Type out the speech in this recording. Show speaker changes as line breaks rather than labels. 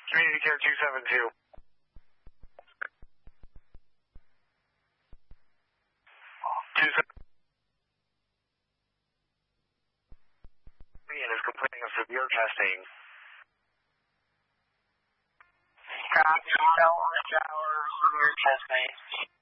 Community Care 272. And is complaining of severe testing.
Copy, cell on the tower, severe testing.